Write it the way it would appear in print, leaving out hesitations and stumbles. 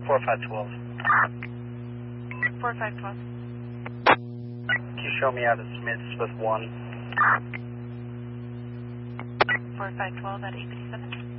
4512. 4512. Can you show me out of Smiths with 1? 4512 at 857.